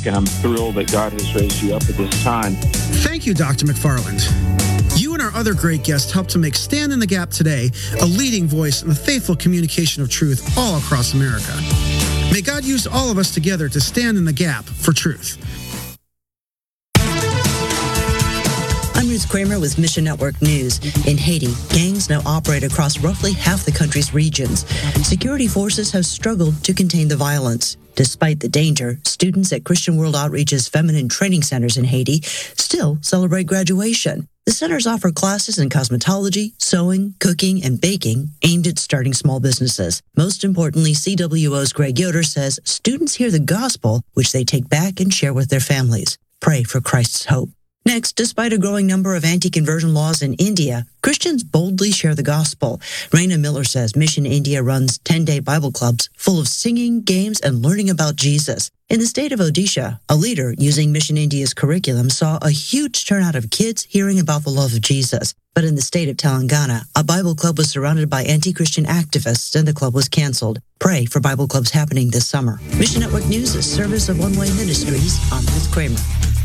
and I'm thrilled that God has raised you up at this time. Thank you, Dr. McFarland. You and our other great guests helped to make Stand in the Gap today a leading voice in the faithful communication of truth all across America. May God use all of us together to stand in the gap for truth. I'm Ruth Kramer with Mission Network News. In Haiti, gangs now operate across roughly half the country's regions. Security forces have struggled to contain the violence. Despite the danger, students at Christian World Outreach's feminine training centers in Haiti still celebrate graduation. The centers offer classes in cosmetology, sewing, cooking, and baking aimed at starting small businesses. Most importantly, CWO's Greg Yoder says students hear the gospel, which they take back and share with their families. Pray for Christ's hope. Next, despite a growing number of anti-conversion laws in India, Christians boldly share the gospel. Raina Miller says Mission India runs 10-day Bible clubs full of singing, games, and learning about Jesus. In the state of Odisha, a leader using Mission India's curriculum saw a huge turnout of kids hearing about the love of Jesus. But in the state of Telangana, a Bible club was surrounded by anti-Christian activists and the club was canceled. Pray for Bible clubs happening this summer. Mission Network News is service of One Way Ministries. I'm Ruth Kramer.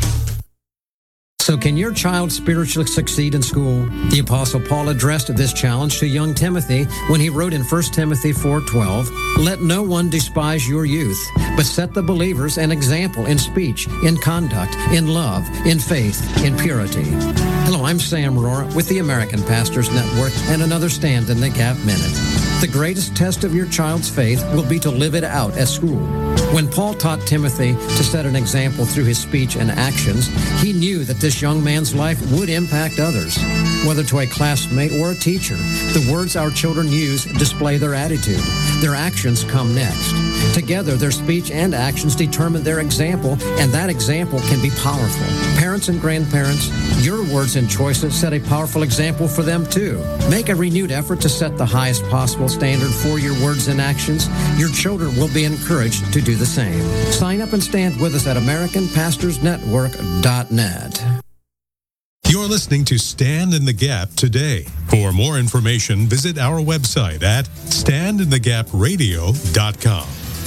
So can your child spiritually succeed in school? The Apostle Paul addressed this challenge to young Timothy when he wrote in 1 Timothy 4:12, "Let no one despise your youth, but set the believers an example in speech, in conduct, in love, in faith, in purity." Hello, I'm Sam Rohrer with the American Pastors Network and another Stand in the Gap Minute. The greatest test of your child's faith will be to live it out at school. When Paul taught Timothy to set an example through his speech and actions, he knew that this young man's life would impact others. Whether to a classmate or a teacher, the words our children use display their attitude. Their actions come next. Together, their speech and actions determine their example, and that example can be powerful. Parents and grandparents, your words and choices set a powerful example for them too. Make a renewed effort to set the highest possible standard for your words and actions. Your children will be encouraged to do the same. Sign up and stand with us at AmericanPastorsNetwork.net. You're listening to Stand in the Gap today. For more information, visit our website at standinthegapradio.com.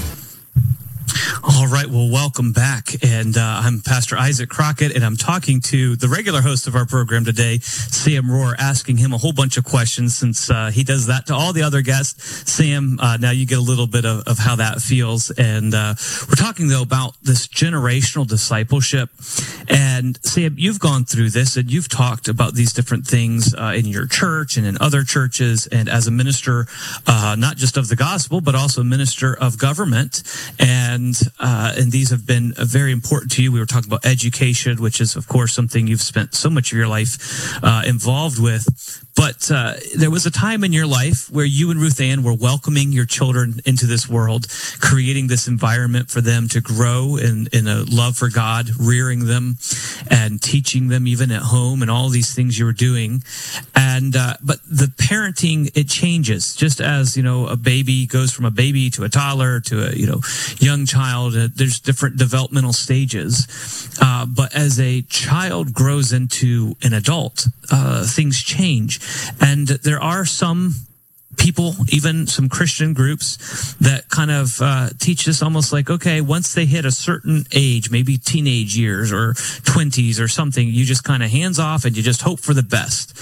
All right, well, welcome back. And I'm Pastor Isaac Crockett, and I'm talking to the regular host of our program today, Sam Rohrer, asking him a whole bunch of questions since he does that to all the other guests. Sam, now you get a little bit of how that feels. And we're talking, though, about this generational discipleship. And Sam, you've gone through this, and you've talked about these different things in your church and in other churches, and as a minister, not just of the gospel, but also a minister of government. And these have been very important to you. We were talking about education, which is, of course, something you've spent so much of your life involved with. But there was a time in your life where you and Ruth Ann were welcoming your children into this world, creating this environment for them to grow in a love for God, rearing them and teaching them even at home and all these things you were doing. And but the parenting, it changes. Just as, a baby goes from a baby to a toddler to a, young child, there's different developmental stages. But as a child grows into an adult, things change. And there are some people, even some Christian groups, that kind of teach this almost like, okay, once they hit a certain age, maybe teenage years or 20s or something, you just kind of hands off and you just hope for the best.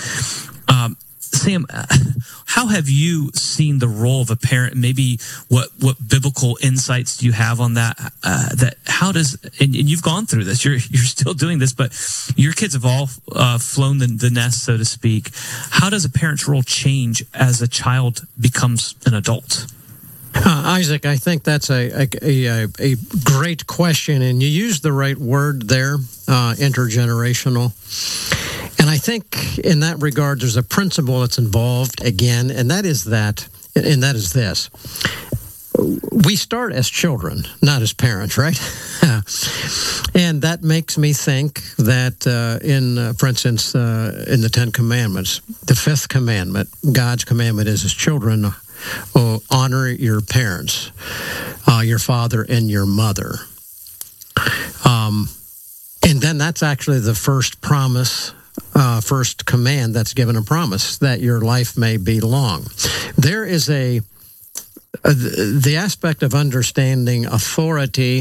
Sam, how have you seen the role of a parent? Maybe what biblical insights do you have on that? That how does, and you've gone through this, you're still doing this, but your kids have all flown the nest, so to speak. How does a parent's role change as a child becomes an adult? Isaac, I think that's a great question, and you used the right word there, intergenerational. And I think in that regard, there's a principle that's involved again, and that is this. We start as children, not as parents, right? And that makes me think that for instance, in the Ten Commandments, the fifth commandment, God's commandment is as children, honor your parents, your father and your mother. And then that's actually the first promise, first command that's given a promise, that your life may be long. There is the aspect of understanding authority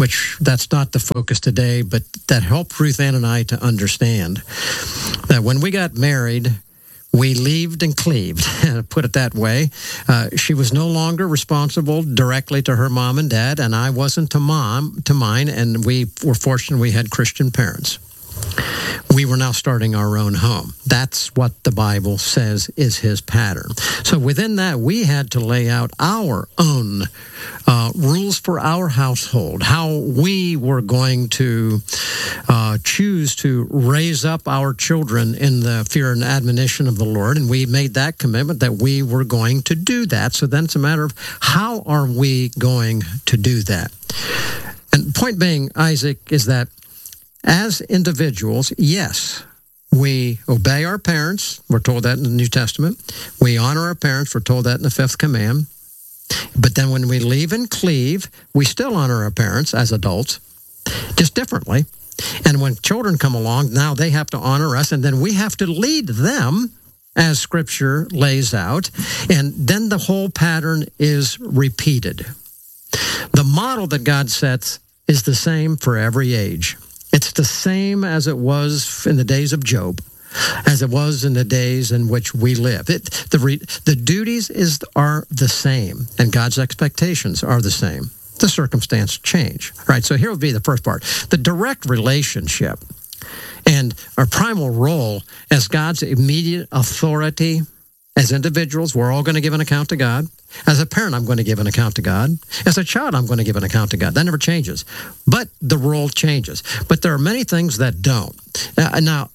which that's not the focus today, but that helped Ruth Ann and I to understand that when we got married, we leaved and cleaved, put it that way. She was no longer responsible directly to her mom and dad, and I wasn't to mine, and we were fortunate we had Christian parents. We were now starting our own home. That's what the Bible says is his pattern. So within that, we had to lay out our own rules for our household, how we were going to choose to raise up our children in the fear and admonition of the Lord. And we made that commitment that we were going to do that. So then it's a matter of how are we going to do that? And point being, Isaac, is that as individuals, yes, we obey our parents. We're told that in the New Testament. We honor our parents. We're told that in the fifth command. But then when we leave and cleave, we still honor our parents as adults, just differently. And when children come along, now they have to honor us, and then we have to lead them as Scripture lays out. And then the whole pattern is repeated. The model that God sets is the same for every age. It's the same as it was in the days of Job, as it was in the days in which we live. The duties are the same, and God's expectations are the same. The circumstance change. Right, so here will be the first part. The direct relationship and our primal role as God's immediate authority. As individuals, we're all going to give an account to God. As a parent, I'm going to give an account to God. As a child, I'm going to give an account to God. That never changes. But the role changes. But there are many things that don't. Now,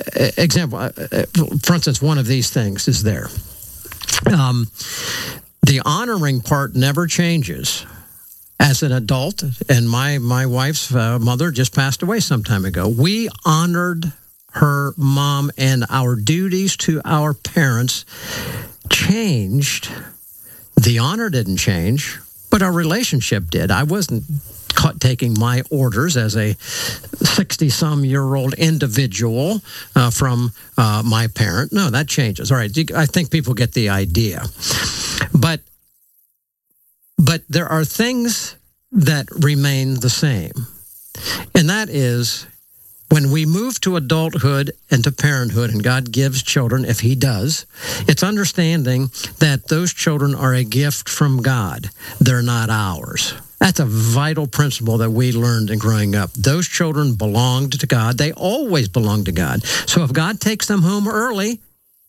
for instance, one of these things is there. The honoring part never changes. As an adult, and my wife's mother just passed away some time ago, we honored her mom, and our duties to our parents changed. The honor didn't change, but our relationship did. I wasn't taking my orders as a 60-some-year-old individual from my parent. No, that changes. All right, I think people get the idea. But there are things that remain the same, and that is when we move to adulthood and to parenthood, and God gives children, if he does, it's understanding that those children are a gift from God. They're not ours. That's a vital principle that we learned in growing up. Those children belonged to God. They always belong to God. So if God takes them home early,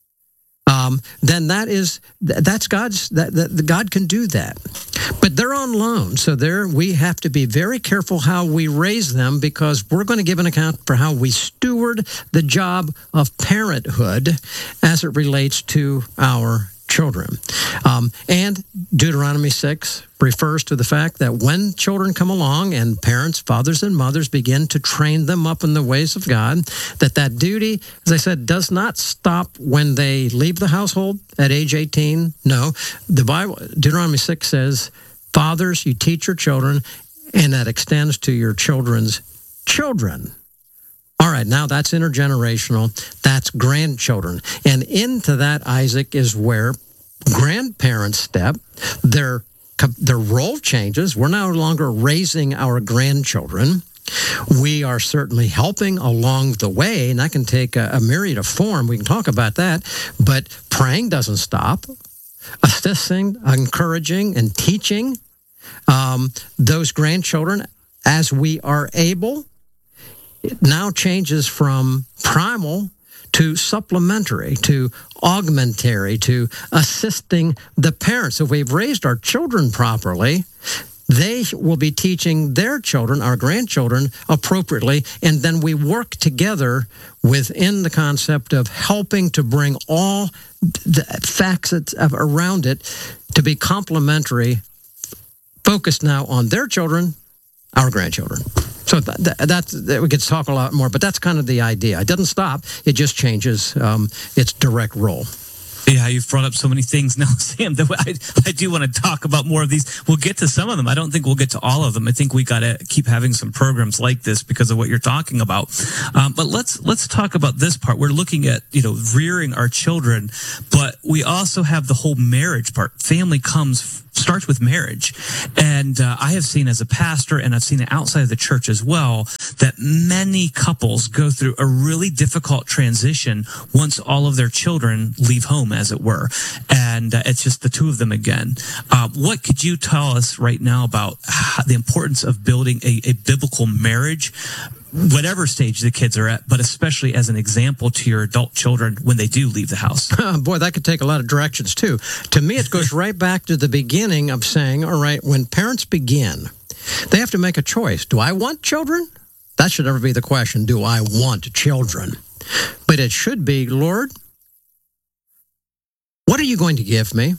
then that's God's. God can do that. But they're on loan, so we have to be very careful how we raise them, because we're going to give an account for how we steward the job of parenthood as it relates to our children. And Deuteronomy 6 refers to the fact that when children come along and parents, fathers and mothers begin to train them up in the ways of God, that duty, as I said, does not stop when they leave the household at age 18. No, the Bible, Deuteronomy 6 says, fathers, you teach your children, and that extends to your children's children. All right, now that's intergenerational. That's grandchildren. And into that, Isaac, is where grandparents step. Their role changes. We're no longer raising our grandchildren. We are certainly helping along the way, and that can take a myriad of form. We can talk about that. But praying doesn't stop. Assisting, encouraging, and teaching those grandchildren as we are able. It now changes from primal to supplementary, to augmentary, to assisting the parents. If we've raised our children properly, they will be teaching their children, our grandchildren, appropriately, and then we work together within the concept of helping to bring all the facets around it to be complementary, focused now on their children, our grandchildren. So that's we could talk a lot more, but that's kind of the idea. It doesn't stop. It just changes its direct role. Yeah, you've brought up so many things now, Sam, that I do want to talk about more of these. We'll get to some of them. I don't think we'll get to all of them. I think we got to keep having some programs like this because of what you're talking about. But let's talk about this part. We're looking at, rearing our children, but we also have the whole marriage part. Family starts with marriage. And I have seen as a pastor, and I've seen it outside of the church as well, that many couples go through a really difficult transition once all of their children leave home, as it were. And it's just the two of them again. What could you tell us right now about the importance of building a biblical marriage, whatever stage the kids are at, but especially as an example to your adult children when they do leave the house? Boy, that could take a lot of directions, too. To me, it goes right back to the beginning of saying, all right, when parents begin, they have to make a choice. Do I want children? That should never be the question. Do I want children? But it should be, Lord, what are you going to give me?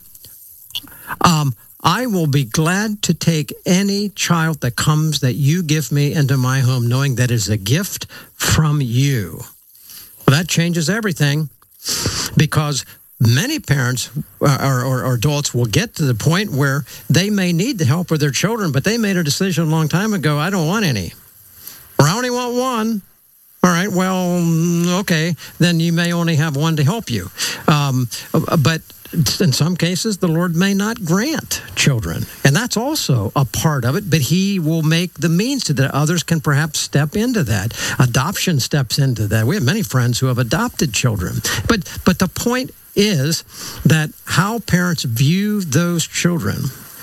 I will be glad to take any child that comes that you give me into my home, knowing that it is a gift from you. Well, that changes everything, because many parents or adults will get to the point where they may need the help with their children, but they made a decision a long time ago, I don't want any, or I only want one. All right, well, okay, then you may only have one to help you. But in some cases, the Lord may not grant children, and that's also a part of it, but he will make the means to that. Others can perhaps step into that. Adoption steps into that. We have many friends who have adopted children. But the point is that how parents view those children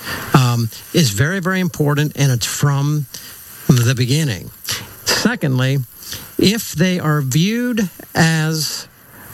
is very, very important, and it's from the beginning. Secondly, if they are viewed as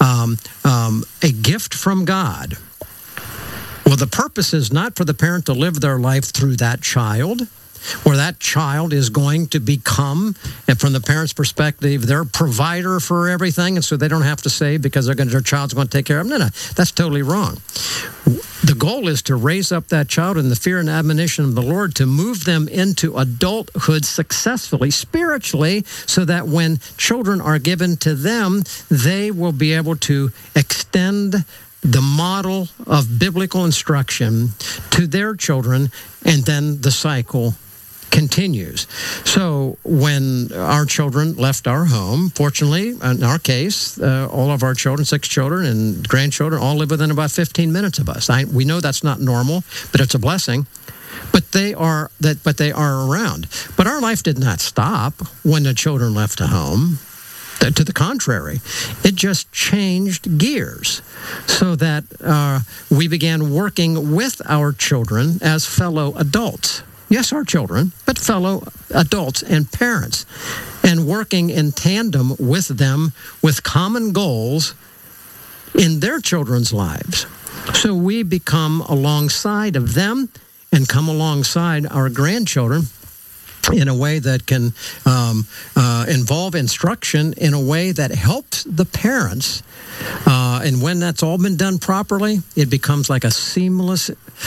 a gift from God, well, the purpose is not for the parent to live their life through that child, or that child is going to become, and from the parent's perspective, their provider for everything, and so they don't have to save because their child's going to take care of them. No, that's totally wrong. The goal is to raise up that child in the fear and admonition of the Lord, to move them into adulthood successfully, spiritually, so that when children are given to them, they will be able to extend the model of biblical instruction to their children, and then the cycle continues. So when our children left our home, fortunately, in our case, all of our children, 6 children and grandchildren, all live within about 15 minutes of us. We know that's not normal, but it's a blessing. But they are around. But our life did not stop when the children left the home. To the contrary, it just changed gears, so that we began working with our children as fellow adults. Yes, our children, but fellow adults and parents, and working in tandem with them with common goals in their children's lives. So we become alongside of them and come alongside our grandchildren in a way that can involve instruction in a way that helps the parents. And when that's all been done properly, it becomes like a seamless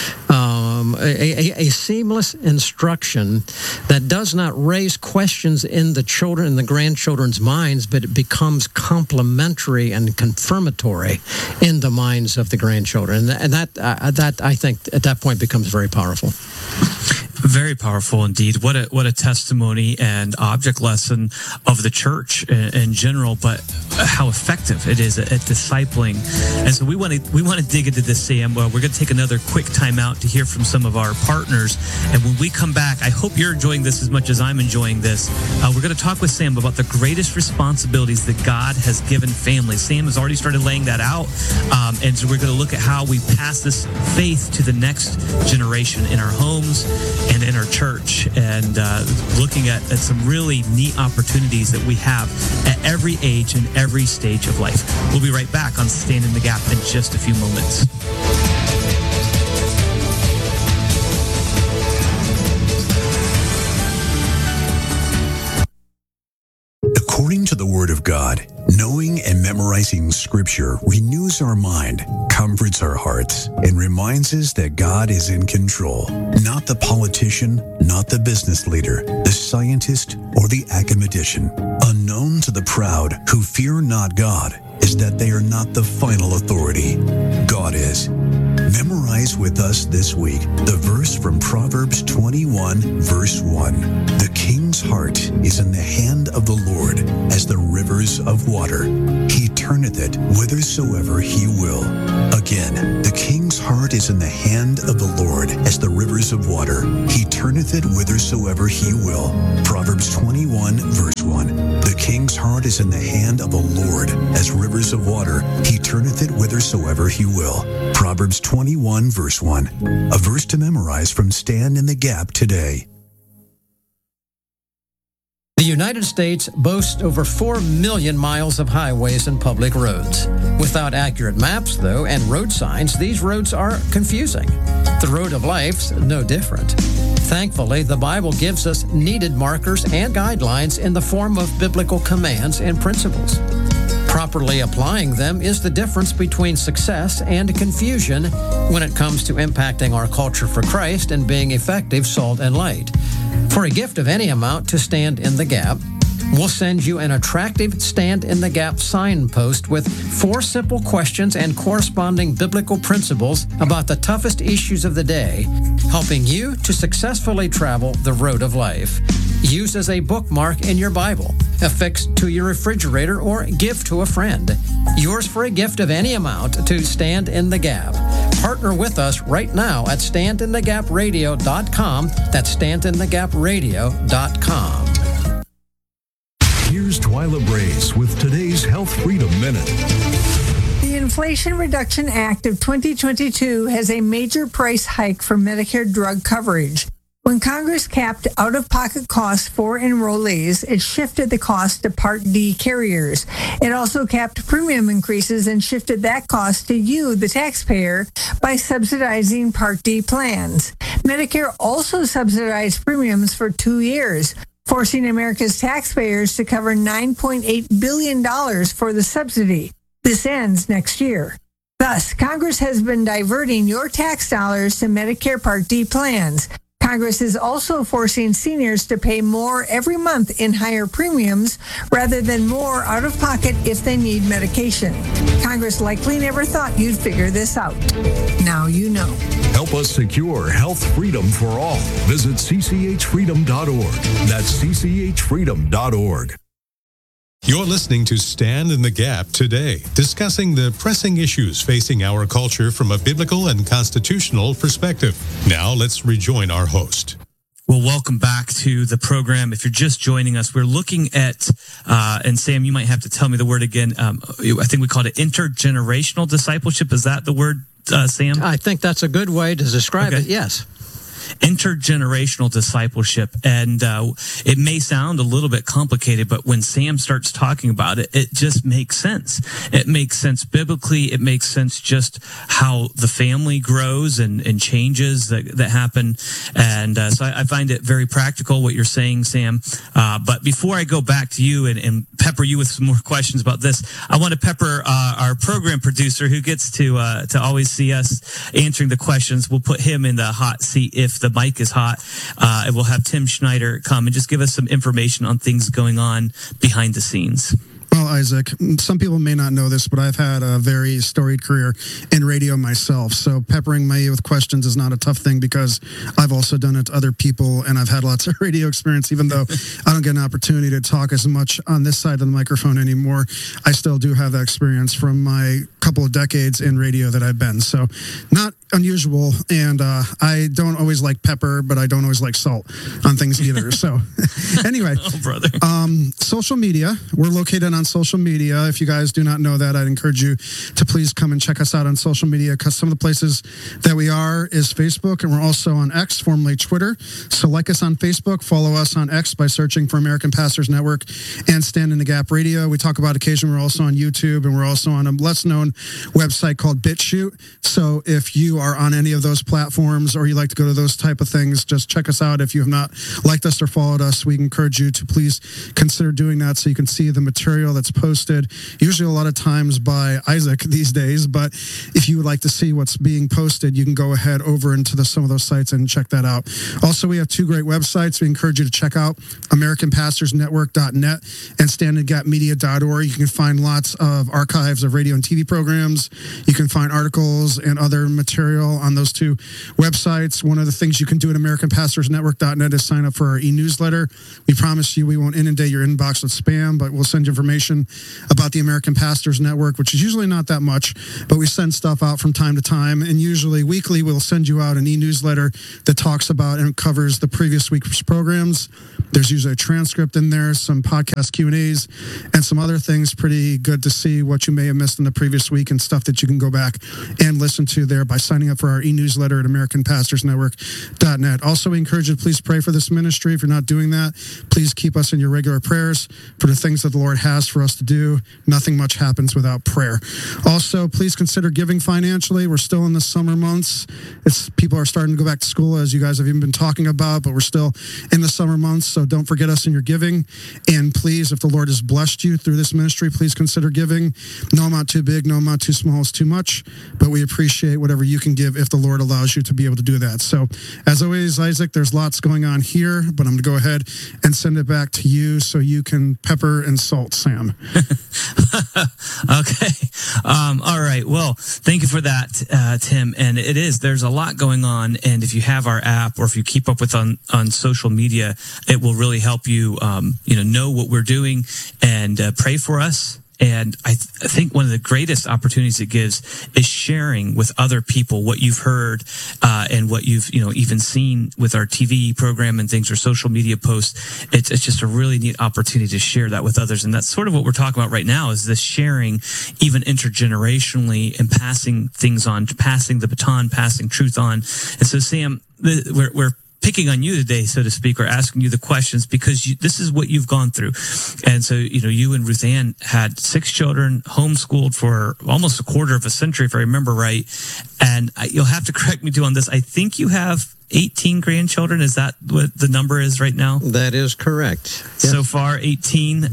seamless instruction that does not raise questions in the children and the grandchildren's minds, but it becomes complementary and confirmatory in the minds of the grandchildren. And that I think at that point becomes very powerful. Very powerful indeed. What a testimony and object lesson of the church in general, but how effective it is at discipling. And so we want to dig into this, Sam. Well, we're going to take another quick time out to hear from some of our partners. And when we come back, I hope you're enjoying this as much as I'm enjoying this. We're going to talk with Sam about the greatest responsibilities that God has given families. Sam has already started laying that out. And so we're going to look at how we pass this faith to the next generation in our homes and in our church, and looking at some really neat opportunities that we have at every age and every stage of life. We'll be right back on Stand in the Gap in just a few moments. According to the Word of God, Knowing and memorizing Scripture renews our mind, comforts our hearts, and reminds us that God is in control. Not the politician, not the business leader, the scientist, or the academician. Unknown to the proud who fear not God is that they are not the final authority. God is. Memorize with us this week the verse from Proverbs 21, verse 1. The king's heart is in the hand of the Lord as the rivers of water. He turneth it whithersoever he will. Again, the king's heart is in the hand of the Lord as the rivers of water. He turneth it whithersoever he will. Proverbs 21, verse 1. The king's heart is in the hand of the Lord as rivers of water. He turneth it whithersoever he will. Proverbs 21, verse 1. A verse to memorize from Stand in the Gap today. The United States boasts over 4 million miles of highways and public roads. Without accurate maps, though, and road signs, these roads are confusing. The road of life's no different. Thankfully, the Bible gives us needed markers and guidelines in the form of biblical commands and principles. Properly applying them is the difference between success and confusion when it comes to impacting our culture for Christ and being effective salt and light. For a gift of any amount to Stand in the Gap, we'll send you an attractive Stand in the Gap signpost with 4 simple questions and corresponding biblical principles about the toughest issues of the day, helping you to successfully travel the road of life. Use as a bookmark in your Bible, affixed to your refrigerator, or give to a friend. Yours for a gift of any amount to Stand in the Gap. Partner with us right now at standinthegapradio.com. That's standinthegapradio.com. Here's Twyla Brace with today's Health Freedom Minute. The Inflation Reduction Act of 2022 has a major price hike for Medicare drug coverage. When Congress capped out-of-pocket costs for enrollees, it shifted the cost to Part D carriers. It also capped premium increases and shifted that cost to you, the taxpayer, by subsidizing Part D plans. Medicare also subsidized premiums for 2 years, forcing America's taxpayers to cover $9.8 billion for the subsidy. This ends next year. Thus, Congress has been diverting your tax dollars to Medicare Part D plans. Congress is also forcing seniors to pay more every month in higher premiums rather than more out of pocket if they need medication. Congress likely never thought you'd figure this out. Now you know. Help us secure health freedom for all. Visit cchfreedom.org. That's cchfreedom.org. You're listening to Stand in the Gap today, discussing the pressing issues facing our culture from a biblical and constitutional perspective. Now let's rejoin our host. Well, welcome back to the program. If you're just joining us, we're looking at, and Sam, you might have to tell me the word again. I think we called it intergenerational discipleship. Is that the word, Sam? I think that's a good way to describe it, yes. Intergenerational discipleship. And it may sound a little bit complicated, but when Sam starts talking about it, it just makes sense. It makes sense biblically. It makes sense just how the family grows and changes that happen. And so I find it very practical what you're saying, Sam. But before I go back to you and pepper you with some more questions about this, I want to pepper our program producer who gets to always see us answering the questions. We'll put him in the hot seat if the mic is hot, and we'll have Tim Schneider come and just give us some information on things going on behind the scenes. Well, Isaac, some people may not know this, but I've had a very storied career in radio myself. So peppering me with questions is not a tough thing because I've also done it to other people, and I've had lots of radio experience. Even though I don't get an opportunity to talk as much on this side of the microphone anymore, I still do have that experience from my couple of decades in radio that I've been. So not unusual, and I don't always like pepper, but I don't always like salt on things either. So anyway, brother. Social media, we're located on social media. If you guys do not know that, I'd encourage you to please come and check us out on social media, because some of the places that we are is Facebook, and we're also on X, formerly Twitter. So like us on Facebook, follow us on X by searching for American Pastors Network and Stand in the Gap Radio. We talk about occasionally. We're also on YouTube, and we're also on a less known website called BitChute. So if you are on any of those platforms or you like to go to those type of things, just check us out. If you have not liked us or followed us, we encourage you to please consider doing that so you can see the material that's posted, usually a lot of times by Isaac these days. But if you would like to see what's being posted, you can go ahead over into some of those sites and check that out. Also, we have two great websites we encourage you to check out, AmericanPastorsNetwork.net and StandingGapMedia.org. You can find lots of archives of radio and TV programs. You can find articles and other material on those two websites. One of the things you can do at AmericanPastorsNetwork.net is sign up for our e-newsletter. We promise you we won't inundate your inbox with spam, but we'll send you information about the American Pastors Network, which is usually not that much, but we send stuff out from time to time. And usually weekly, we'll send you out an e-newsletter that talks about and covers the previous week's programs. There's usually a transcript in there, some podcast Q&As, and some other things. Pretty good to see what you may have missed in the previous week and stuff that you can go back and listen to there by signing up for our e-newsletter at AmericanPastorsNetwork.net. Also, we encourage you to please pray for this ministry. If you're not doing that, please keep us in your regular prayers for the things that the Lord has for us to do. Nothing much happens without prayer. Also, please consider giving financially. We're still in the summer months. People are starting to go back to school, as you guys have even been talking about, but we're still in the summer months, so don't forget us in your giving. And please, if the Lord has blessed you through this ministry, please consider giving. No amount too big, no amount too small is too much, but we appreciate whatever you can give if the Lord allows you to be able to do that. So, as always, Isaac, there's lots going on here, but I'm going to go ahead and send it back to you so you can pepper and salt Sam. Okay. All right. Well, thank you for that, Tim. And there's a lot going on. And if you have our app or if you keep up with on social media, it will really help you, know what we're doing and pray for us. And I think one of the greatest opportunities it gives is sharing with other people what you've heard and what you've even seen with our TV program and things or social media posts. It's just a really neat opportunity to share that with others, and that's sort of what we're talking about right now: is this sharing, even intergenerationally, and passing things on, passing the baton, passing truth on. And so, Sam, we're picking on you today, so to speak, or asking you the questions because this is what you've gone through. And so, you and Ruth Ann had 6 children, homeschooled for almost a quarter of a century, if I remember right. And you'll have to correct me too on this. I think you have 18 grandchildren. Is that what the number is right now? That is correct. So far, 18.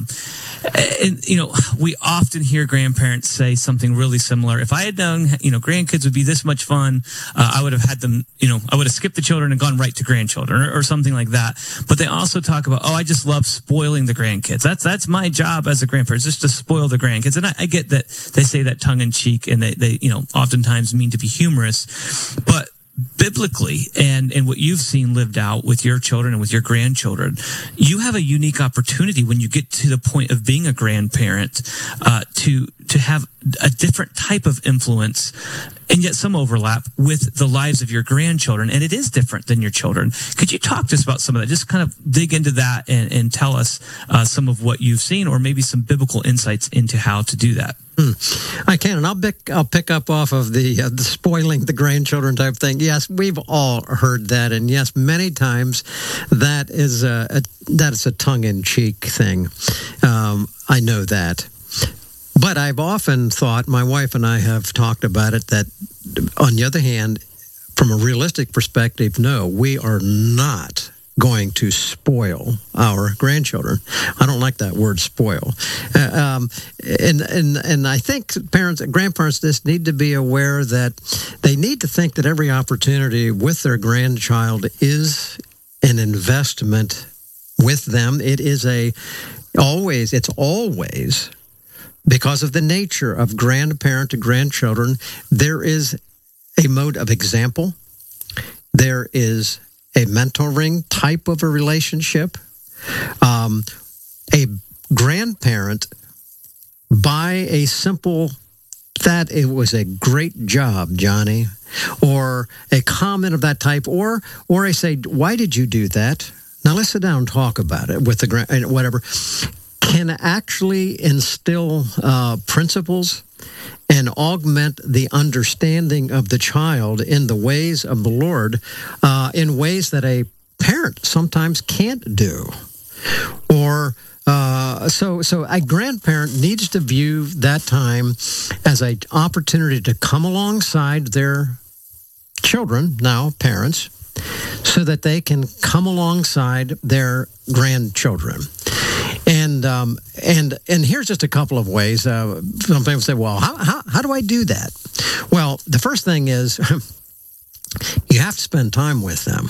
And, we often hear grandparents say something really similar. If I had known, grandkids would be this much fun, I would have had them, I would have skipped the children and gone right to grandchildren or something like that. But they also talk about, I just love spoiling the grandkids. That's my job as a grandparent, just to spoil the grandkids. And I get that they say that tongue in cheek and they oftentimes mean to be humorous, but biblically and what you've seen lived out with your children and with your grandchildren, you have a unique opportunity when you get to the point of being a grandparent to have a different type of influence and yet some overlap with the lives of your grandchildren. And it is different than your children. Could you talk to us about some of that? Just kind of dig into that and tell us some of what you've seen or maybe some biblical insights into how to do that. I can, and I'll pick up off of the spoiling the grandchildren type thing. Yes, we've all heard that, and yes, many times that is a tongue-in-cheek thing. I know that, but I've often thought, my wife and I have talked about it, that on the other hand, from a realistic perspective, no, we are not going to spoil our grandchildren. I don't like that word, spoil. And I think grandparents just need to be aware that they need to think that every opportunity with their grandchild is an investment with them. It's always, because of the nature of grandparent to grandchildren, there is a mode of example. There is a mentoring type of a relationship. A grandparent, by a simple, that it was a great job, Johnny, or a comment of that type, or I say, why did you do that? Now let's sit down and talk about it with the whatever, can actually instill principles and augment the understanding of the child in the ways of the Lord, in ways that a parent sometimes can't do. Or so a grandparent needs to view that time as an opportunity to come alongside their children, now parents, so that they can come alongside their grandchildren. And here's just a couple of ways. Some people say, well, how do I do that? Well, the first thing is you have to spend time with them.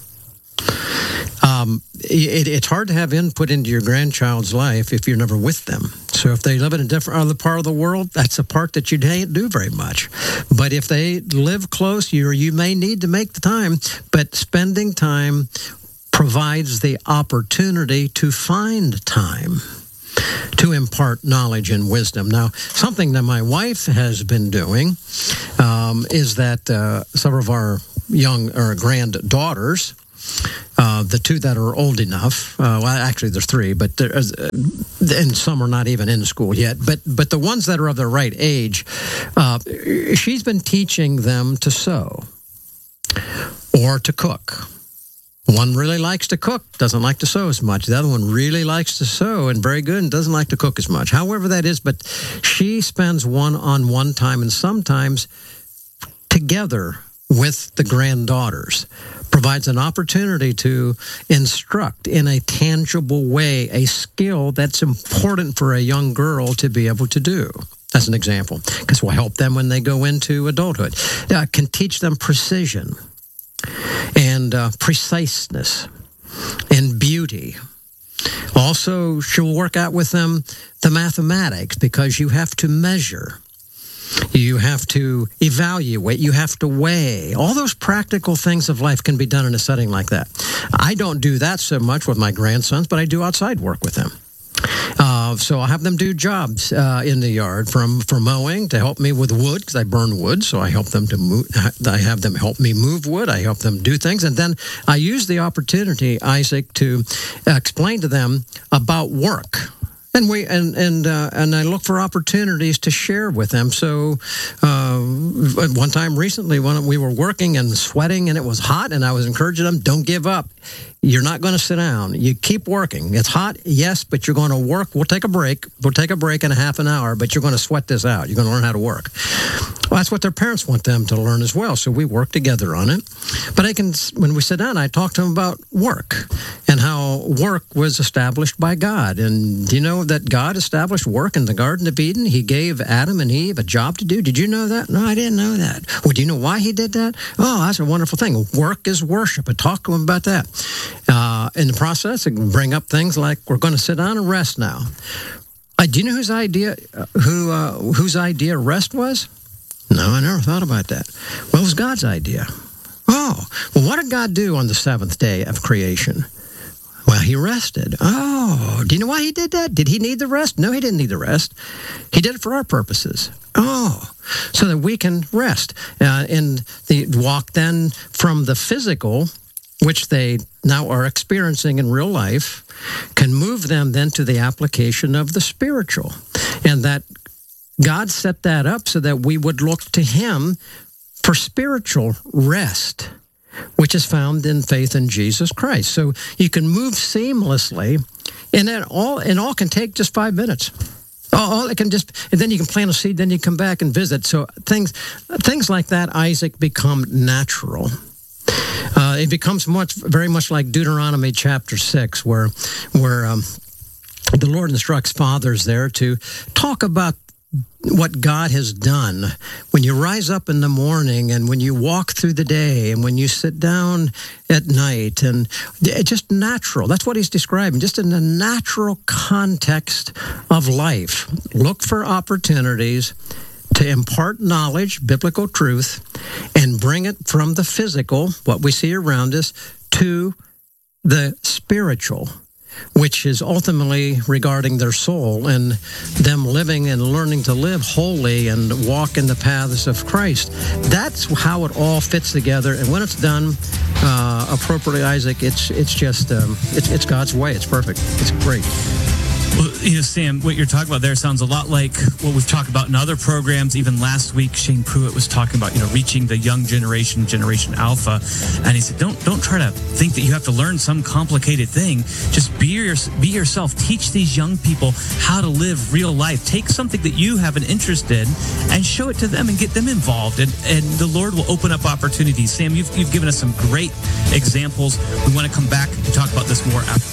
It's hard to have input into your grandchild's life if you're never with them. So if they live in a different other part of the world, that's a part that you can't do very much. But if they live close, you may need to make the time. But spending time provides the opportunity to find time to impart knowledge and wisdom. Now, something that my wife has been doing is that some of our young or granddaughters, the two that are old enough, well, actually there's three, but and some are not even in school yet, but the ones that are of the right age, she's been teaching them to sew or to cook. One really likes to cook, doesn't like to sew as much. The other one really likes to sew and very good and doesn't like to cook as much. However that is, but she spends one-on-one time and sometimes together with the granddaughters, provides an opportunity to instruct in a tangible way a skill that's important for a young girl to be able to do. As an example, because we'll help them when they go into adulthood. Can teach them precision and preciseness and beauty. Also, she'll work out with them the mathematics, because you have to measure. You have to evaluate. You have to weigh. All those practical things of life can be done in a setting like that. I don't do that so much with my grandsons, but I do outside work with them. So I'll have them do jobs in the yard, from mowing to help me with wood, because I burn wood. So I help them to move. I have them help me move wood. I help them do things, and then I use the opportunity, Isaac, to explain to them about work. And I look for opportunities to share with them. So one time recently, when we were working and sweating and it was hot, and I was encouraging them, don't give up. You're not going to sit down. You keep working. It's hot, yes, but you're going to work. We'll take a break. We'll take a break in a half an hour, but you're going to sweat this out. You're going to learn how to work. Well, that's what their parents want them to learn as well. So we work together on it. But when we sit down, I talk to them about work and how work was established by God. And do you know that God established work in the Garden of Eden? He gave Adam and Eve a job to do. Did you know that? No, I didn't know that. Well, do you know why he did that? Oh, that's a wonderful thing. Work is worship. I talk to them about that. In the process, I can bring up things like, we're going to sit down and rest now. Do you know whose idea rest was? No, I never thought about that. Well, it was God's idea. Oh, well, what did God do on the seventh day of creation? Well, he rested. Oh, do you know why he did that? Did he need the rest? No, he didn't need the rest. He did it for our purposes. Oh, so that we can rest. In the walk then from the physical, which they now are experiencing in real life, can move them then to the application of the spiritual. And that God set that up so that we would look to him for spiritual rest, which is found in faith in Jesus Christ. So you can move seamlessly, and it all can take just 5 minutes. All it can just, and then you can plant a seed, then you come back and visit. So things like that, Isaac, become natural. It becomes very much like Deuteronomy chapter 6, where the Lord instructs fathers there to talk about what God has done when you rise up in the morning and when you walk through the day and when you sit down at night, and just natural. That's what he's describing, just in the natural context of life. Look for opportunities to impart knowledge, biblical truth, and bring it from the physical, what we see around us, to the spiritual, which is ultimately regarding their soul and them living and learning to live holy and walk in the paths of Christ. That's how it all fits together. And when it's done appropriately, Isaac, it's just it's God's way. It's perfect. It's great. Well, Sam, what you're talking about there sounds a lot like what we've talked about in other programs. Even last week, Shane Pruitt was talking about, reaching the young generation, Generation Alpha. And he said, don't try to think that you have to learn some complicated thing. Just be yourself. Teach these young people how to live real life. Take something that you have an interest in and show it to them and get them involved. And the Lord will open up opportunities. Sam, you've given us some great examples. We want to come back and talk about this more after.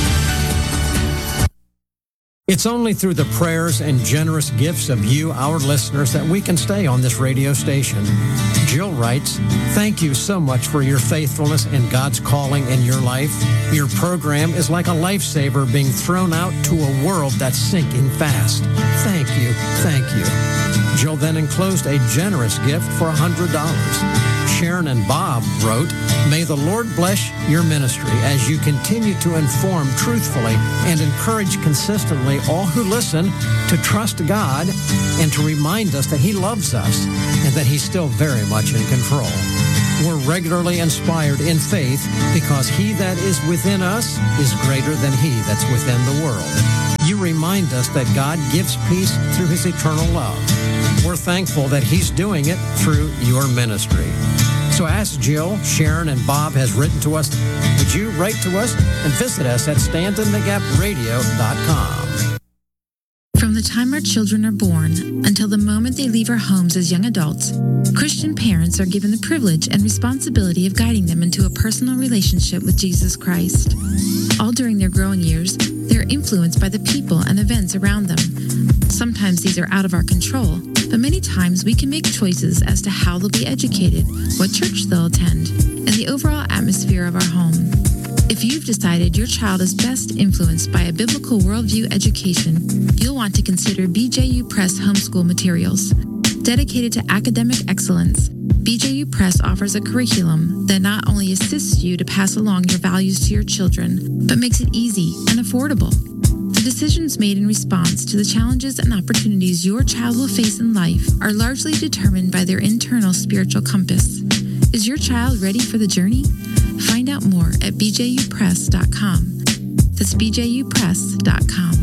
It's only through the prayers and generous gifts of you, our listeners, that we can stay on this radio station. Jill writes, "Thank you so much for your faithfulness and God's calling in your life. Your program is like a lifesaver being thrown out to a world that's sinking fast. Thank you, thank you." Jill then enclosed a generous gift for $100. Sharon and Bob wrote, "May the Lord bless your ministry as you continue to inform truthfully and encourage consistently all who listen to trust God and to remind us that He loves us and that He's still very much in control. We're regularly inspired in faith because He that is within us is greater than he that's within the world. You remind us that God gives peace through His eternal love. We're thankful that He's doing it through your ministry." So as Jill, Sharon, and Bob has written to us, would you write to us and visit us at standinthegapradio.com. From the time our children are born until the moment they leave our homes as young adults, Christian parents are given the privilege and responsibility of guiding them into a personal relationship with Jesus Christ. All during their growing years, they're influenced by the people and events around them. Sometimes these are out of our control, but many times we can make choices as to how they'll be educated, what church they'll attend, and the overall atmosphere of our home. If you've decided your child is best influenced by a biblical worldview education, you'll want to consider BJU Press homeschool materials. Dedicated to academic excellence, BJU Press offers a curriculum that not only assists you to pass along your values to your children, but makes it easy and affordable. The decisions made in response to the challenges and opportunities your child will face in life are largely determined by their internal spiritual compass. Is your child ready for the journey? Find out more at bjupress.com. That's bjupress.com.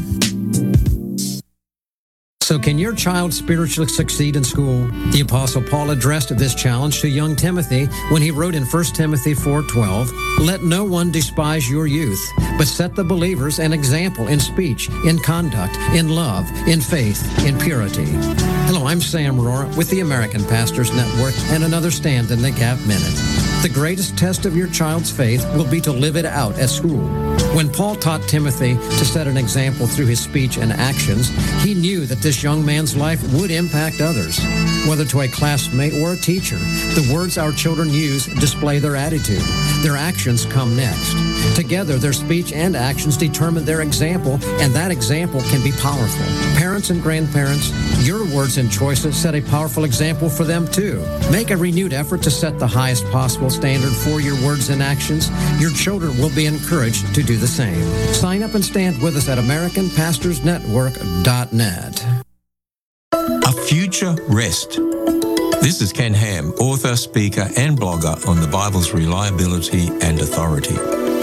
So can your child spiritually succeed in school? The Apostle Paul addressed this challenge to young Timothy when he wrote in 1 Timothy 4:12, "Let no one despise your youth, but set the believers an example in speech, in conduct, in love, in faith, in purity." Hello, I'm Sam Rohr with the American Pastors Network and another Stand in the Gap Minute. The greatest test of your child's faith will be to live it out at school. When Paul taught Timothy to set an example through his speech and actions, he knew that this young man's life would impact others. Whether to a classmate or a teacher, the words our children use display their attitude. Their actions come next. Together, their speech and actions determine their example, and that example can be powerful. Parents and grandparents, your words and choices set a powerful example for them too. Make a renewed effort to set the highest possible standard for your words and actions. Your children will be encouraged to do the same. Sign up and stand with us at AmericanPastorsNetwork.net. A Future Rest. This is Ken Ham, author, speaker, and blogger on the Bible's reliability and authority.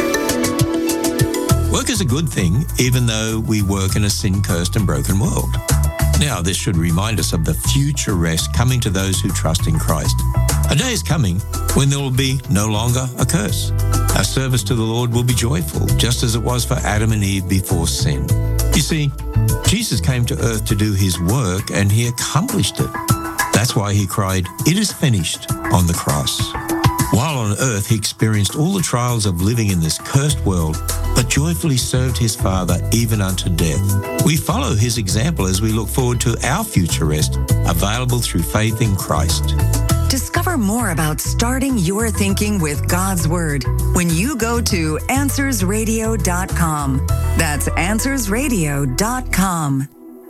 Work is a good thing, even though we work in a sin-cursed and broken world. Now, this should remind us of the future rest coming to those who trust in Christ. A day is coming when there will be no longer a curse. Our service to the Lord will be joyful, just as it was for Adam and Eve before sin. You see, Jesus came to earth to do His work, and He accomplished it. That's why He cried, "It is finished," on the cross. While on earth, He experienced all the trials of living in this cursed world, but joyfully served His Father even unto death. We follow His example as we look forward to our future rest, available through faith in Christ. Discover more about starting your thinking with God's Word when you go to AnswersRadio.com. That's AnswersRadio.com.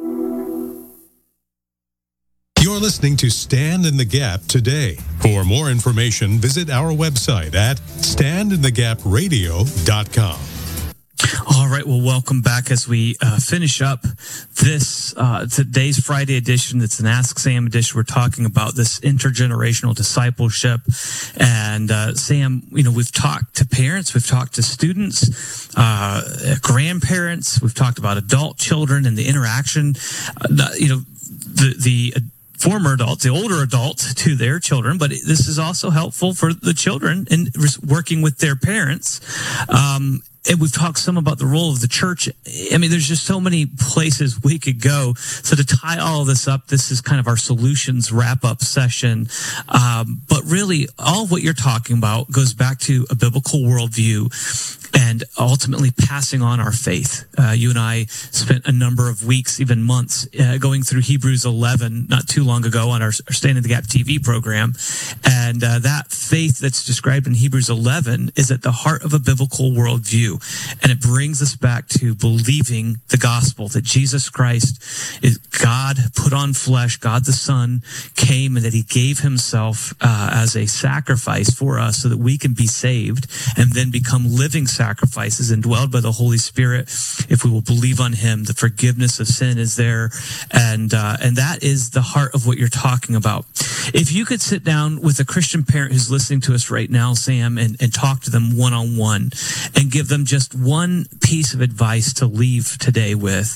You're listening to Stand in the Gap today. For more information, visit our website at standinthegapradio.com. All right. Well, welcome back as we finish up this today's Friday edition. It's an Ask Sam edition. We're talking about this intergenerational discipleship. And Sam, we've talked to parents, we've talked to students, grandparents, we've talked about adult children and the interaction. The former adults, the older adults to their children, but this is also helpful for the children in working with their parents. And we've talked some about the role of the church. I mean, there's just so many places we could go. So to tie all of this up, this is kind of our solutions wrap-up session. But really, all of what you're talking about goes back to a biblical worldview and ultimately passing on our faith. You and I spent a number of weeks, even months, going through Hebrews 11 not too long ago on our Stand in the Gap TV program. And that faith that's described in Hebrews 11 is at the heart of a biblical worldview. And it brings us back to believing the gospel, that Jesus Christ is God put on flesh, God the Son came, and that he gave himself as a sacrifice for us so that we can be saved and then become living sacrifices indwelled by the Holy Spirit. If we will believe on him, the forgiveness of sin is there. And that is the heart of what you're talking about. If you could sit down with a Christian parent who's listening to us right now, Sam, and talk to them one-on-one and give them just one piece of advice to leave today with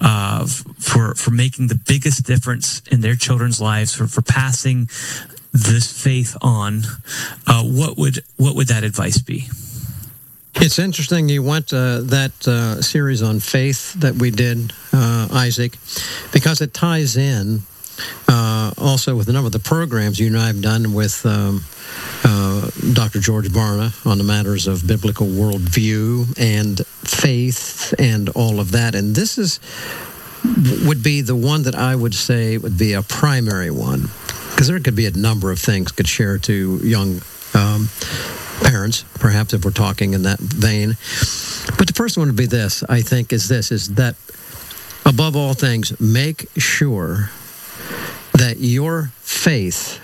for making the biggest difference in their children's lives, for passing this faith on, what would that advice be? It's interesting you went to that series on faith that we did, Isaac, because it ties in also with a number of the programs you and I have done with Dr. George Barna on the matters of biblical worldview and faith and all of that. And this would be the one that I would say would be a primary one, because there could be a number of things could share to young parents, perhaps, if we're talking in that vein. But the first one would be this, I think, is that above all things, make sure that your faith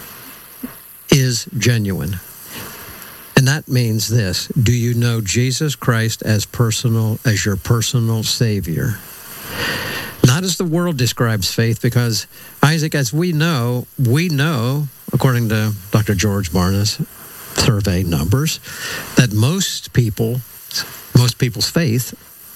is genuine. And that means this: do you know Jesus Christ as your personal Savior? Not as the world describes faith, because, Isaac, as we know, according to Dr. George Barna's survey numbers, that most people's faith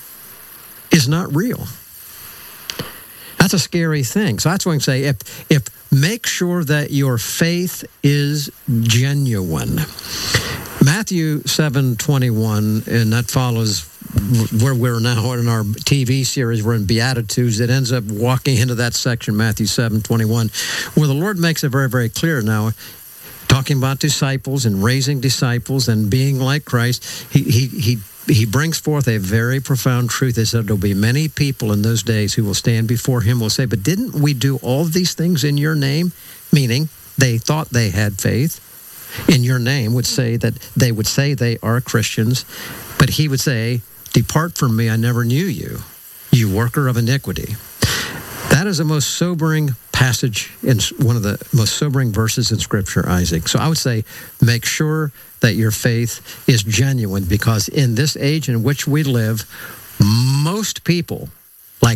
is not real. That's a scary thing. So that's what I'm saying. If make sure that your faith is genuine. Matthew 7:21, and that follows where we're now in our TV series. We're in Beatitudes. It ends up walking into that section, Matthew 7:21, where the Lord makes it very, very clear now, talking about disciples and raising disciples and being like Christ. He brings forth a very profound truth. He said there'll be many people in those days who will stand before him, will say, but didn't we do all these things in your name? Meaning they thought they had faith in your name, would say that they would say they are Christians, but he would say, depart from me, I never knew you, you worker of iniquity. That is the most sobering passage, in one of the most sobering verses in Scripture, Isaac. So I would say make sure that your faith is genuine, because in this age in which we live, most people, like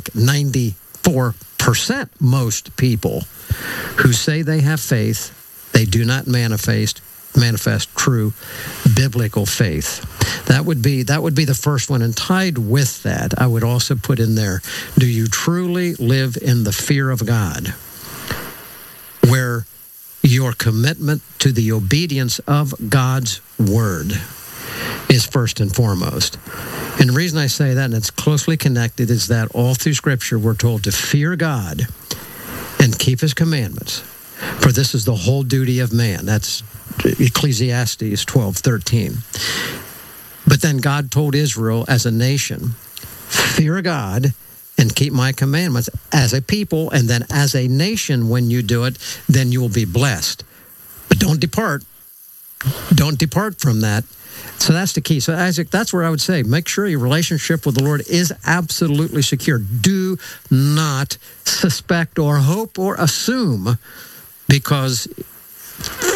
94% most people who say they have faith, they do not manifest true biblical faith. That would be the first one. And tied with that, I would also put in there, do you truly live in the fear of God, where your commitment to the obedience of God's word is first and foremost? And the reason I say that, and it's closely connected, is that all through Scripture we're told to fear God and keep his commandments, for this is the whole duty of man. That's Ecclesiastes 12:13. But then God told Israel as a nation, fear God and keep my commandments as a people, and then as a nation, when you do it, then you will be blessed. But don't depart. Don't depart from that. So that's the key. So Isaac, that's where I would say, make sure your relationship with the Lord is absolutely secure. Do not suspect or hope or assume, because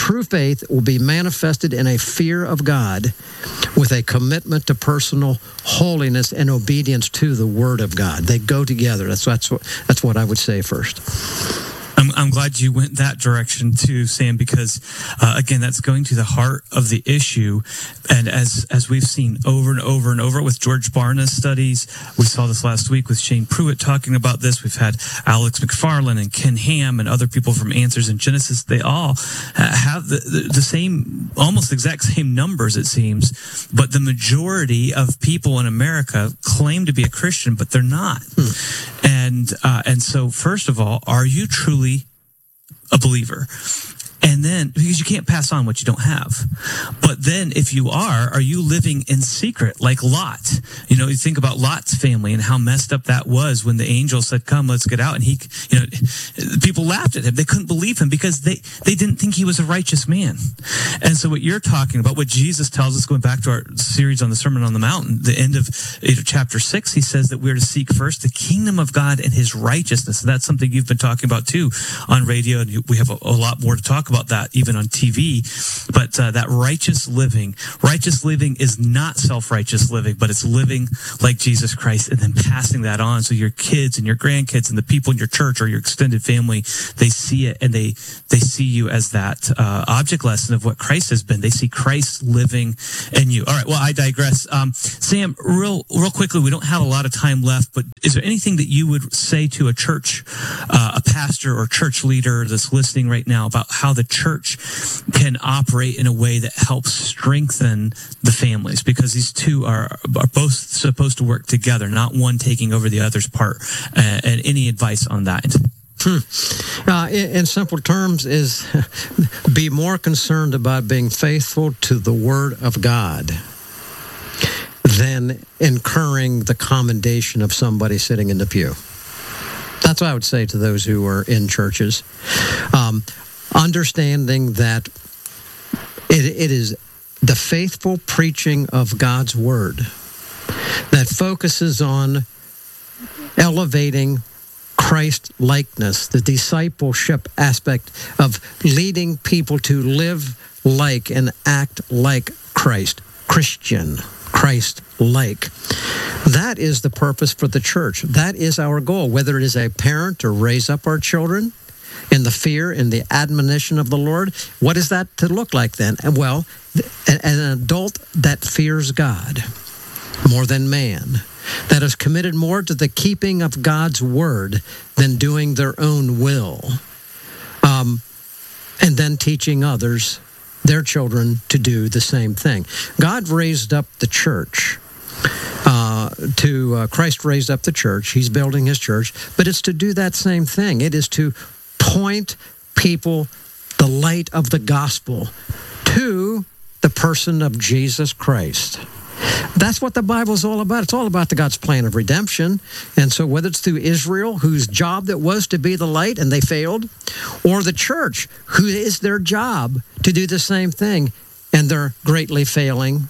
True faith will be manifested in a fear of God with a commitment to personal holiness and obedience to the Word of God. They go together. That's what I would say first. I'm glad you went that direction too, Sam, because again, that's going to the heart of the issue. And as we've seen over and over and over with George Barna's studies, we saw this last week with Shane Pruitt talking about this. We've had Alex McFarland and Ken Ham and other people from Answers in Genesis. They all have the same, almost exact same numbers, it seems. But the majority of people in America claim to be a Christian, but they're not. And so, first of all, are you truly a believer? And then, because you can't pass on what you don't have. But then if you are you living in secret like Lot? You know, you think about Lot's family and how messed up that was when the angel said, come, let's get out. And he, you know, people laughed at him. They couldn't believe him because they didn't think he was a righteous man. And so what you're talking about, what Jesus tells us, going back to our series on the Sermon on the Mountain, the end of chapter 6, he says that we're to seek first the kingdom of God and his righteousness. And that's something you've been talking about too on radio. And we have a lot more to talk about that even on TV, but that righteous living is not self-righteous living, but it's living like Jesus Christ and then passing that on so your kids and your grandkids and the people in your church or your extended family, they see it and they see you as that object lesson of what Christ has been. They see Christ living in you. All right, well, I digress. Sam, real quickly, we don't have a lot of time left, but is there anything that you would say to a church, a pastor or church leader that's listening right now about how the church can operate in a way that helps strengthen the families, because these two are both supposed to work together, not one taking over the other's part. And any advice on that? In simple terms, is be more concerned about being faithful to the Word of God than incurring the commendation of somebody sitting in the pew. That's what I would say to those who are in churches. Understanding that it is the faithful preaching of God's Word that focuses on elevating Christ-likeness, the discipleship aspect of leading people to live like and act like Christ, Christian, Christ-like. That is the purpose for the church. That is our goal, whether it is a parent to raise up our children in the fear and the admonition of the Lord. What is that to look like then? Well, an adult that fears God more than man, that is committed more to the keeping of God's word than doing their own will, and then teaching others, their children, to do the same thing. God raised up the church. Christ raised up the church. He's building his church, but it's to do that same thing. It is to point people the light of the gospel to the person of Jesus Christ. That's what the Bible is all about. It's all about God's plan of redemption. And so whether it's through Israel, whose job it was to be the light and they failed, or the church, who is their job to do the same thing and they're greatly failing,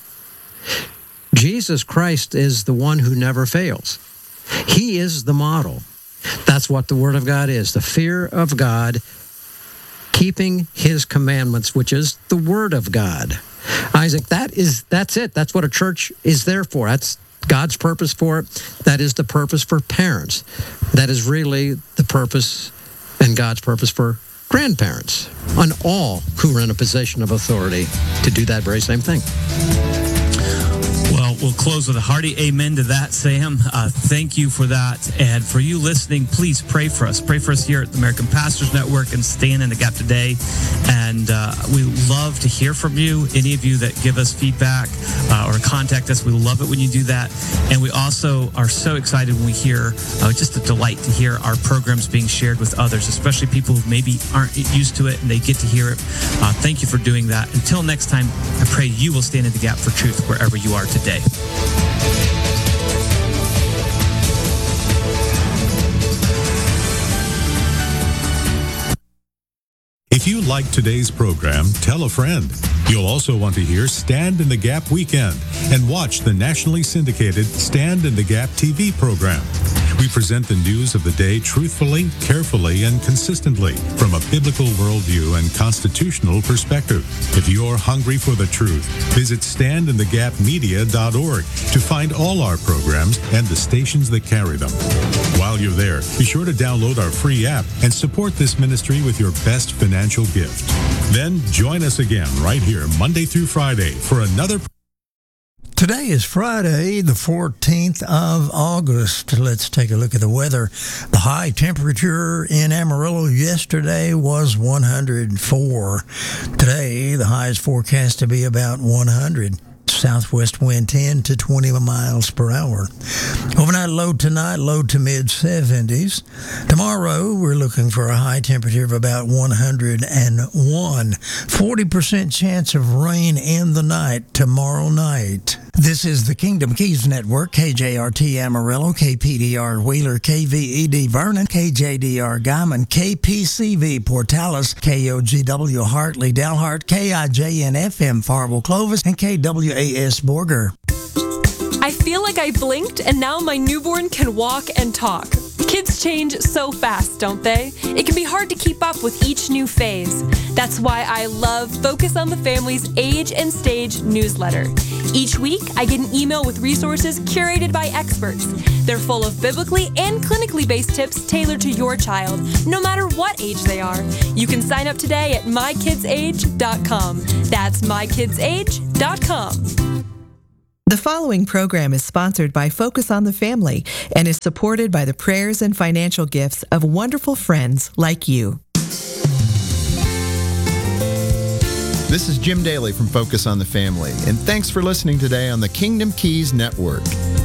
Jesus Christ is the one who never fails. He is the model. That's what the Word of God is, the fear of God, keeping his commandments, which is the Word of God. Isaac, that's it. That's what a church is there for. That's God's purpose for it. That is the purpose for parents. That is really the purpose and God's purpose for grandparents and all who are in a position of authority to do that very same thing. Well, we'll close with a hearty amen to that, Sam. Thank you for that. And for you listening, please pray for us. Pray for us here at the American Pastors Network and Stand in the Gap today. And we love to hear from you. Any of you that give us feedback or contact us, we love it when you do that. And we also are so excited when we hear, just a delight to hear our programs being shared with others, especially people who maybe aren't used to it and they get to hear it. Thank you for doing that. Until next time, I pray you will stand in the gap for truth wherever you are today. If you like today's program, tell a friend. You'll also want to hear Stand in the Gap Weekend and watch the nationally syndicated Stand in the Gap TV program. We present the news of the day truthfully, carefully, and consistently from a biblical worldview and constitutional perspective. If you're hungry for the truth, visit standinthegapmedia.org to find all our programs and the stations that carry them. While you're there, be sure to download our free app and support this ministry with your best financial gift. Then join us again right here Monday through Friday for another. Today is Friday, the 14th of August. Let's take a look at the weather. The high temperature in Amarillo yesterday was 104. Today, the high is forecast to be about 100. Southwest wind 10 to 20 miles per hour. Overnight low tonight, low to mid-70s. Tomorrow, we're looking for a high temperature of about 101. 40% chance of rain in the night tomorrow night. This is the Kingdom Keys Network, KJRT Amarillo, KPDR Wheeler, KVED Vernon, KJDR Guyman, KPCV Portales, KOGW Hartley Dalhart, KIJN FM Farwell Clovis, and KWAS Borger. I feel like I blinked and now my newborn can walk and talk. Kids change so fast, don't they? It can be hard to keep up with each new phase. That's why I love Focus on the Family's Age and Stage newsletter. Each week, I get an email with resources curated by experts. They're full of biblically and clinically based tips tailored to your child, no matter what age they are. You can sign up today at mykidsage.com. That's mykidsage.com. The following program is sponsored by Focus on the Family and is supported by the prayers and financial gifts of wonderful friends like you. This is Jim Daly from Focus on the Family, and thanks for listening today on the Kingdom Keys Network.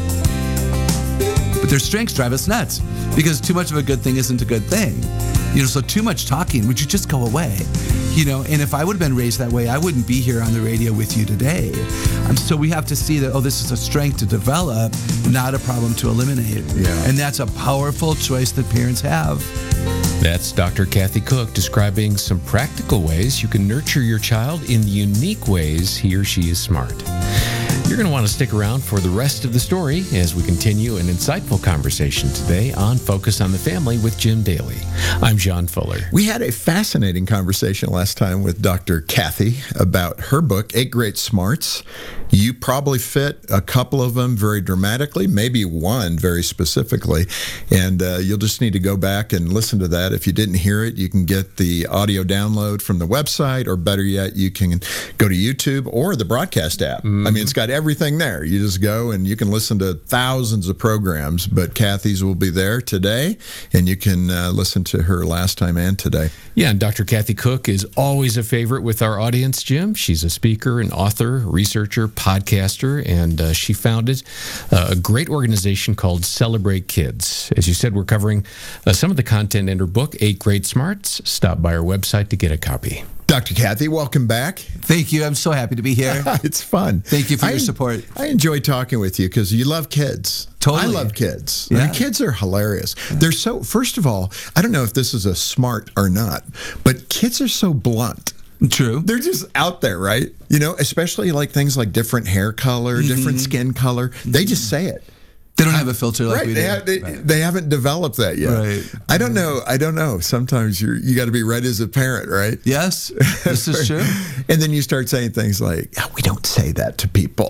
But their strengths drive us nuts because too much of a good thing isn't a good thing. So too much talking, would you just go away? And if I would have been raised that way, I wouldn't be here on the radio with you today. So we have to see that, this is a strength to develop, not a problem to eliminate. Yeah. And that's a powerful choice that parents have. That's Dr. Kathy Cook describing some practical ways you can nurture your child in the unique ways he or she is smart. You're going to want to stick around for the rest of the story as we continue an insightful conversation today on Focus on the Family with Jim Daly. I'm John Fuller. We had a fascinating conversation last time with Dr. Kathy about her book, 8 Great Smarts. You probably fit a couple of them very dramatically, maybe one very specifically, and you'll just need to go back and listen to that. If you didn't hear it, you can get the audio download from the website, or better yet, you can go to YouTube or the broadcast app. I mean, it's got everything there. You just go and you can listen to thousands of programs, but Kathy's will be there today, and you can listen to her last time and today. Yeah, and Dr. Kathy Cook is always a favorite with our audience, Jim. She's a speaker, an author, researcher, podcaster, and she founded a great organization called Celebrate Kids. As you said, we're covering some of the content in her book, 8 Great Smarts. Stop by our website to get a copy. Dr. Kathy, welcome back. Thank you. I'm so happy to be here. It's fun. Thank you for your support. I enjoy talking with you because you love kids. Totally. I love kids. Yeah. I mean, kids are hilarious. They're so, first of all, I don't know if this is a smart or not, but kids are so blunt. True. They're just out there, right? Especially like things like different hair color, different skin color. They just say it. They don't have a filter like we do. They haven't developed that yet. Right. I don't know. Sometimes you got to be right as a parent, right? Yes, this is true. And then you start saying things like, we don't say that to people.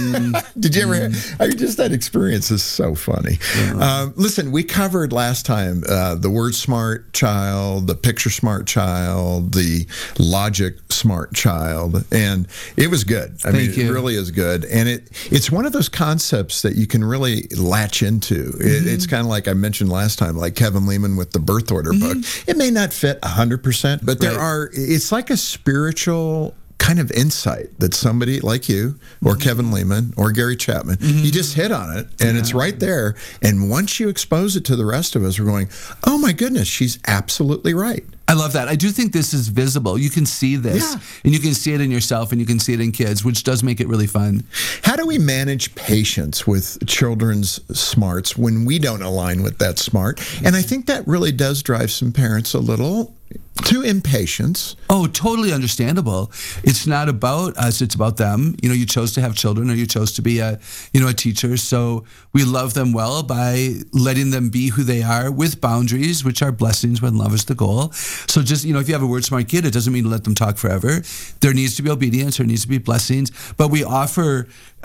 Did you ever just that experience is so funny. Yeah. Listen, we covered last time the word smart child, the picture smart child, the logic smart child, and it was good. I mean, it really is good. And it's one of those concepts that you can really latch into. It's kind of like I mentioned last time, like Kevin Leman with the birth order book. It may not fit 100%, but it's like a spiritual kind of insight that somebody like you or Kevin Leman or Gary Chapman, you just hit on it and it's right there. And once you expose it to the rest of us, we're going, oh my goodness, she's absolutely right. I love that. I do think this is visible. You can see this, and you can see it in yourself, and you can see it in kids, which does make it really fun. How do we manage patience with children's smarts when we don't align with that smart? And I think that really does drive some parents a little to impatience. Oh, totally understandable. It's not about us, it's about them. You chose to have children, or you chose to be a teacher. So we love them well by letting them be who they are with boundaries, which are blessings when love is the goal. So just, if you have a word smart kid, it doesn't mean to let them talk forever. There needs to be obedience, there needs to be blessings, but we offer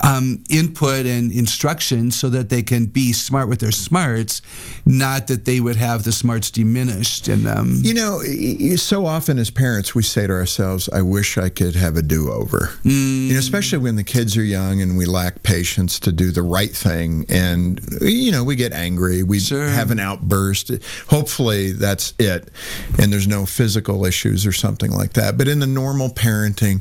input and instruction so that they can be smart with their smarts, not that they would have the smarts diminished in them. So often as parents, we say to ourselves, I wish I could have a do-over. Especially when the kids are young and we lack patience to do the right thing. And, we get angry. We have an outburst. Hopefully that's it. And there's no physical issues or something like that. But in the normal parenting,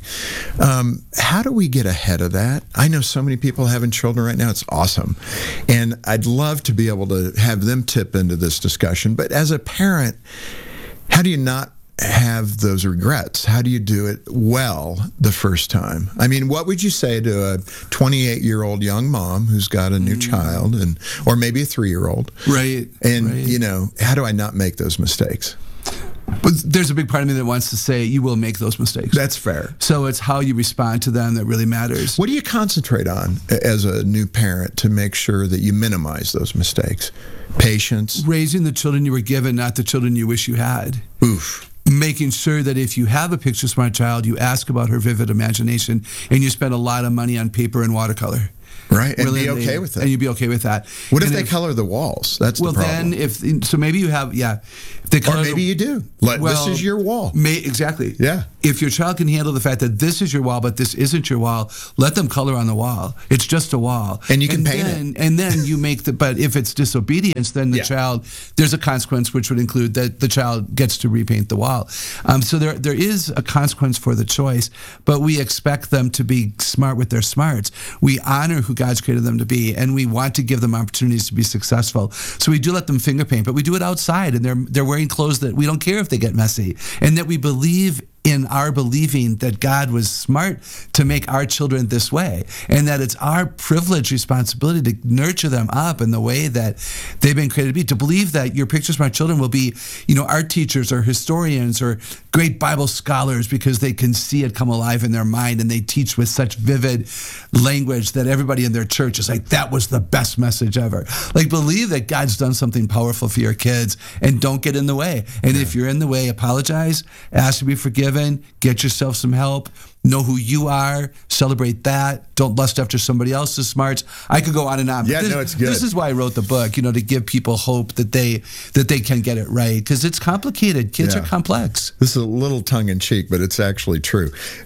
how do we get ahead of that? I know so many people having children right now. It's awesome. And I'd love to be able to have them tip into this discussion. But as a parent, how do you not have those regrets? How do you do it well the first time? I mean, what would you say to a 28-year-old young mom who's got a new child, or maybe a 3-year-old? Right. And, how do I not make those mistakes? But there's a big part of me that wants to say you will make those mistakes. That's fair. So it's how you respond to them that really matters. What do you concentrate on as a new parent to make sure that you minimize those mistakes? Patience? Raising the children you were given, not the children you wish you had. Oof. Making sure that if you have a picture smart child, you ask about her vivid imagination, and you spend a lot of money on paper and watercolor. Right, and be okay with it. And you'd be okay with that. What if they color the walls? That's the problem. Then maybe you have, if they color, or maybe you do. This is your wall. Exactly. Yeah. If your child can handle the fact that this is your wall, but this isn't your wall, let them color on the wall. It's just a wall. And you can paint it. And then you make but if it's disobedience, then the child, there's a consequence, which would include that the child gets to repaint the wall. So there is a consequence for the choice, but we expect them to be smart with their smarts. We honor who God's created them to be, and we want to give them opportunities to be successful. So we do let them finger paint, but we do it outside, and they're wearing clothes that we don't care if they get messy, and that we believe in our believing that God was smart to make our children this way, and that it's our privileged responsibility to nurture them up in the way that they've been created to be, to believe that your picture smart children will be, art teachers or historians or great Bible scholars because they can see it come alive in their mind, and they teach with such vivid language that everybody in their church is like, that was the best message ever. Like, believe that God's done something powerful for your kids, and don't get in the way. And if you're in the way, apologize, ask to be forgiven, get yourself some help, know who you are, celebrate that, don't lust after somebody else's smarts. I could go on and on. Yeah, it's good. This is why I wrote the book, to give people hope that they can get it right, because it's complicated. Kids are complex. This is a little tongue-in-cheek, but it's actually true.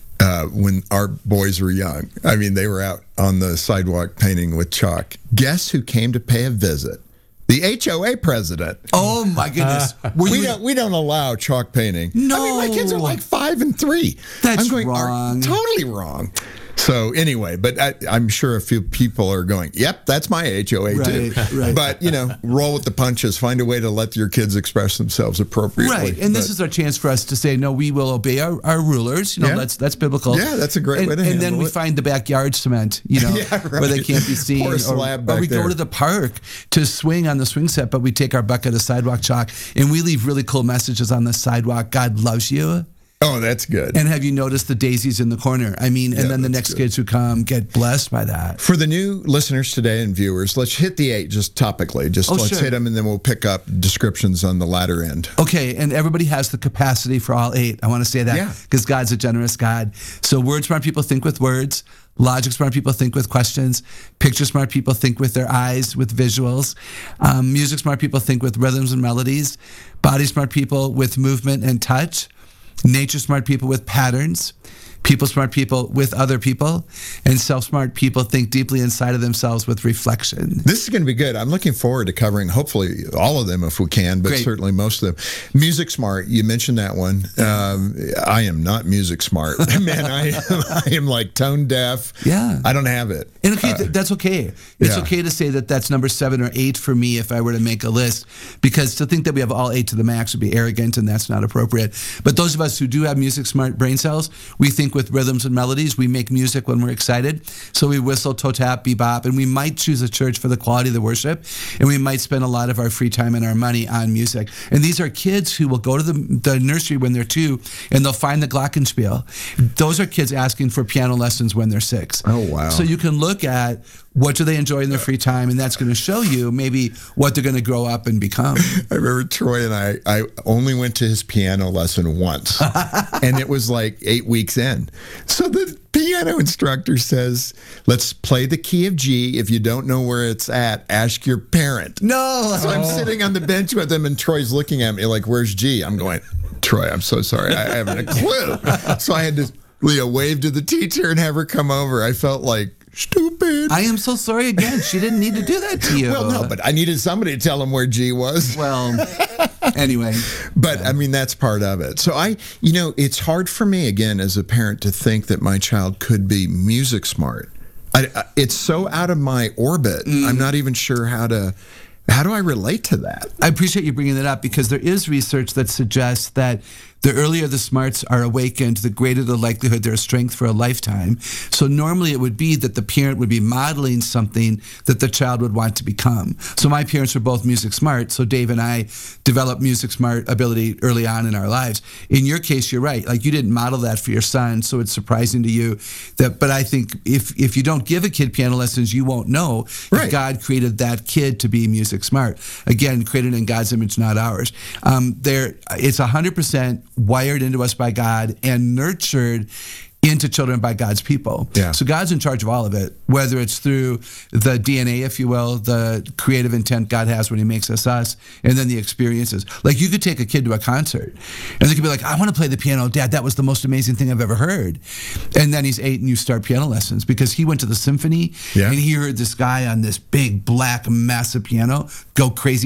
When our boys were young, they were out on the sidewalk painting with chalk. Guess who came to pay a visit? The HOA president. Oh my goodness! We don't allow chalk painting. No, my kids are like 5 and 3. That's wrong. Totally wrong. So anyway, but I'm sure a few people are going, yep, that's my HOA too. Right. But, roll with the punches. Find a way to let your kids express themselves appropriately. Right, and this is our chance for us to say, no, we will obey our rulers. That's biblical. Yeah, that's a great way to handle it. And then we find the backyard cement, where they can't be seen. Pour a slab back or we there. go to the park to swing on the swing set, but we take our bucket of sidewalk chalk, and we leave really cool messages on the sidewalk. God loves you. Oh, that's good. And have you noticed the daisies in the corner? And then the next kids who come get blessed by that. For the new listeners today and viewers, let's hit the 8 just topically. Let's hit them, and then we'll pick up descriptions on the latter end. Okay, and everybody has the capacity for all 8. I want to say that because God's a generous God. So word smart people think with words. Logic smart people think with questions. Picture smart people think with their eyes, with visuals. Music smart people think with rhythms and melodies. Body smart people with movement and touch. Nature smart people with patterns. People smart people with other people, and self-smart people think deeply inside of themselves with reflection. This is going to be good. I'm looking forward to covering hopefully all of them if we can, but certainly most of them. Music smart, you mentioned that one. I am not music smart. Man, I am like tone deaf. Yeah. I don't have it. And that's okay. It's okay to say that that's number 7 or 8 for me if I were to make a list, because to think that we have all 8 to the max would be arrogant, and that's not appropriate. But those of us who do have music smart brain cells, we think with rhythms and melodies. We make music when we're excited. So we whistle, toe tap, bebop, and we might choose a church for the quality of the worship. And we might spend a lot of our free time and our money on music. And these are kids who will go to the nursery when they're 2 and they'll find the glockenspiel. Those are kids asking for piano lessons when they're 6. Oh, wow. So you can look at what do they enjoy in their free time, and that's going to show you maybe what they're going to grow up and become. I remember Troy and I only went to his piano lesson once, and it was like 8 weeks in. So the piano instructor says, let's play the key of G. If you don't know where it's at, ask your parent. No! So I'm sitting on the bench with him, and Troy's looking at me like, where's G? I'm going, Troy, I'm so sorry. I haven't a clue. So I had to wave to the teacher and have her come over. I felt like, stupid. I am so sorry again. She didn't need to do that to you. Well, no, but I needed somebody to tell him where G was. Well, anyway. But I mean, that's part of it. So it's hard for me, again, as a parent to think that my child could be music smart. It's so out of my orbit. I'm not even sure how do I relate to that? I appreciate you bringing that up because there is research that suggests that the earlier the smarts are awakened, the greater the likelihood there's strength for a lifetime. So normally it would be that the parent would be modeling something that the child would want to become. So my parents were both music smart, so Dave and I developed music smart ability early on in our lives. In your case, you're right. Like, you didn't model that for your son, so it's surprising to you that, but I think if you don't give a kid piano lessons, you won't know if God created that kid to be music smart. Again, created in God's image, not ours. It's 100% wired into us by God and nurtured into children by God's people. Yeah. So God's in charge of all of it, whether it's through the DNA, if you will, the creative intent God has when he makes us, and then the experiences. Like, you could take a kid to a concert and they could be like, I want to play the piano. Dad, that was the most amazing thing I've ever heard. And then he's 8 and you start piano lessons because he went to the symphony and he heard this guy on this big, black, massive piano go crazy